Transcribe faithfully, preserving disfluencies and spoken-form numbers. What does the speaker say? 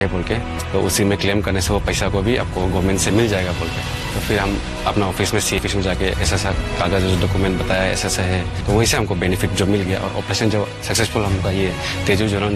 बोल के, तो उसी में क्लेम करने से वो पैसा को भी आपको गवर्नमेंट से मिल जाएगा बोल के। तो फिर हम अपना ऑफिस में सी ऑफिस में जाके ऐसा ऐसा कागज जो डॉक्यूमेंट बताया ऐसा ऐसा है, तो वहीं से हमको बेनिफिट जो मिल गया और ऑपरेशन जो सक्सेसफुल हमका ये तेजू जलन